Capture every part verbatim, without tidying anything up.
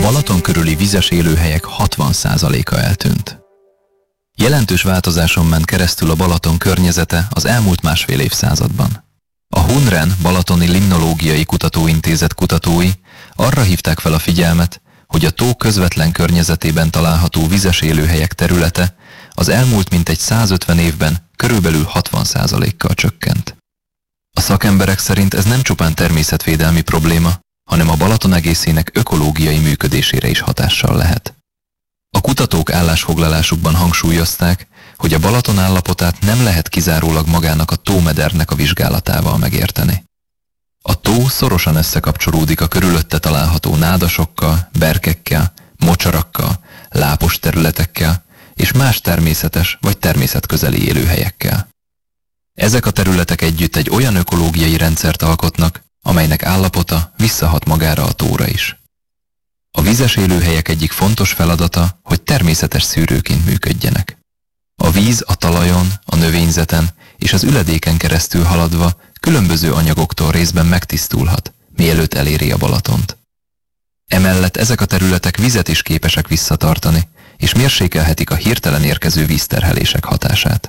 Balaton körüli vizes élőhelyek hatvan százaléka eltűnt. Jelentős változáson ment keresztül a Balaton környezete az elmúlt másfél évszázadban. A Hunren Balatoni Limnológiai Kutatóintézet kutatói arra hívták fel a figyelmet, hogy a tó közvetlen környezetében található vizes élőhelyek területe az elmúlt mintegy százötven évben körülbelül hatvan százalékkal csökkent. A szakemberek szerint ez nem csupán természetvédelmi probléma, hanem a Balaton egészének ökológiai működésére is hatással lehet. A kutatók állásfoglalásukban hangsúlyozták, hogy a Balaton állapotát nem lehet kizárólag magának a tómedernek a vizsgálatával megérteni. A tó szorosan összekapcsolódik a körülötte található nádasokkal, berkekkel, mocsarakkal, lápos területekkel és más természetes vagy természetközeli élőhelyekkel. Ezek a területek együtt egy olyan ökológiai rendszert alkotnak, amelynek állapota visszahat magára a tóra is. A vizes élőhelyek egyik fontos feladata, hogy természetes szűrőként működjenek. A víz a talajon, a növényzeten és az üledéken keresztül haladva különböző anyagoktól részben megtisztulhat, mielőtt eléri a Balatont. Emellett ezek a területek vizet is képesek visszatartani, és mérsékelhetik a hirtelen érkező vízterhelések hatását.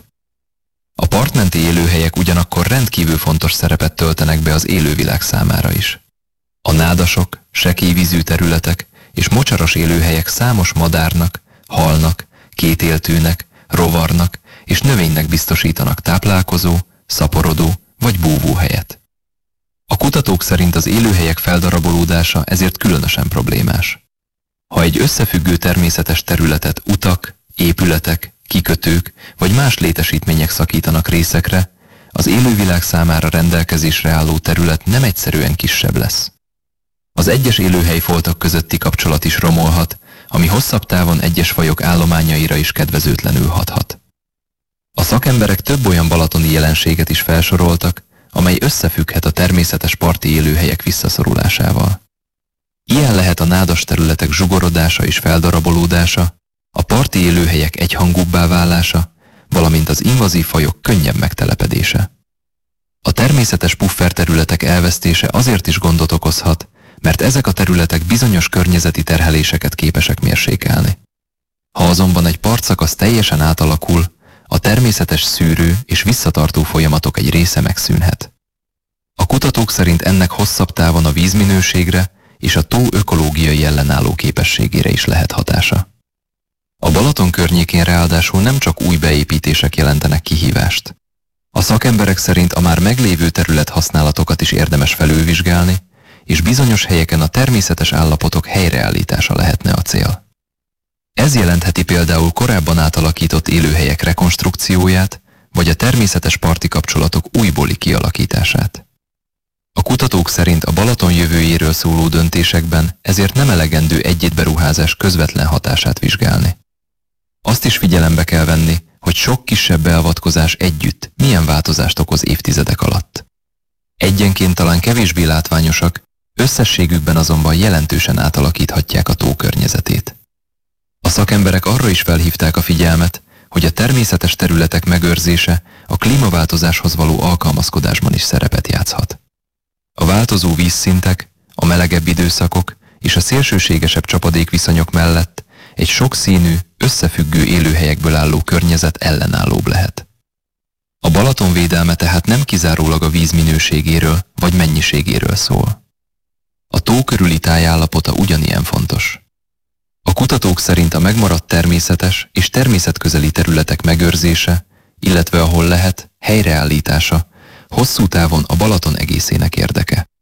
A partmenti élőhelyek ugyanakkor rendkívül fontos szerepet töltenek be az élővilág számára is. A nádasok, sekélyvízű területek és mocsaras élőhelyek számos madárnak, halnak, kétéltűnek, rovarnak és növénynek biztosítanak táplálkozó, szaporodó vagy búvóhelyet. A kutatók szerint az élőhelyek feldarabolódása ezért különösen problémás. Ha egy összefüggő természetes területet utak, épületek, kikötők vagy más létesítmények szakítanak részekre, az élővilág számára rendelkezésre álló terület nem egyszerűen kisebb lesz. Az egyes élőhelyfoltok közötti kapcsolat is romolhat, ami hosszabb távon egyes fajok állományaira is kedvezőtlenül hathat. A szakemberek több olyan balatoni jelenséget is felsoroltak, amely összefügghet a természetes parti élőhelyek visszaszorulásával. Ilyen lehet a nádas területek zsugorodása és feldarabolódása, a parti élőhelyek egyhangúbbá válása, valamint az invazív fajok könnyebb megtelepedése. A természetes pufferterületek elvesztése azért is gondot okozhat, mert ezek a területek bizonyos környezeti terheléseket képesek mérsékelni. Ha azonban egy partszakasz teljesen átalakul, a természetes szűrő és visszatartó folyamatok egy része megszűnhet. A kutatók szerint ennek hosszabb távon a vízminőségre és a tó ökológiai ellenálló képességére is lehet hatása. A Balaton környékén ráadásul nem csak új beépítések jelentenek kihívást. A szakemberek szerint a már meglévő területhasználatokat is érdemes felülvizsgálni, és bizonyos helyeken a természetes állapotok helyreállítása lehetne a cél. Ez jelentheti például korábban átalakított élőhelyek rekonstrukcióját, vagy a természetes parti kapcsolatok újbóli kialakítását. A kutatók szerint a Balaton jövőjéről szóló döntésekben ezért nem elegendő egy-egy beruházás közvetlen hatását vizsgálni. Azt is figyelembe kell venni, hogy sok kisebb beavatkozás együtt milyen változást okoz évtizedek alatt. Egyenként talán kevésbé látványosak, összességükben azonban jelentősen átalakíthatják a tó környezetét. A szakemberek arra is felhívták a figyelmet, hogy a természetes területek megőrzése a klímaváltozáshoz való alkalmazkodásban is szerepet játszhat. A változó vízszintek, a melegebb időszakok és a szélsőségesebb csapadékviszonyok mellett egy sokszínű, összefüggő élőhelyekből álló környezet ellenállóbb lehet. A Balaton védelme tehát nem kizárólag a víz minőségéről vagy mennyiségéről szól. A tó körüli tájállapota ugyanilyen fontos. A kutatók szerint a megmaradt természetes és természetközeli területek megőrzése, illetve ahol lehet, helyreállítása hosszú távon a Balaton egészének érdeke.